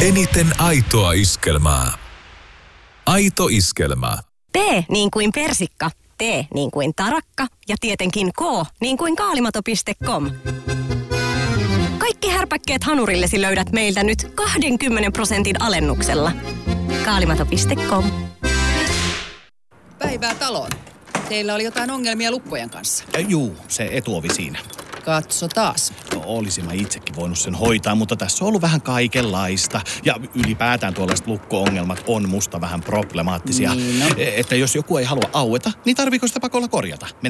Eniten aitoa iskelmää. Aito iskelmä. P niin kuin persikka, T niin kuin tarakka ja tietenkin K niin kuin kaalimato.com. Kaikki härpäkkeet hanurillesi löydät meiltä nyt 20% alennuksella. Kaalimato.com. Päivää taloon. Teillä oli jotain ongelmia lukkojen kanssa. Juu, se etuovi siinä. Katso taas. No, olisin mä itsekin voinut sen hoitaa, mutta tässä on ollut vähän kaikenlaista. Ja ylipäätään tuollaiset lukko-ongelmat on musta vähän problemaattisia. Niin no. Että jos joku ei halua aueta, niin tarviiko sitä pakolla korjata?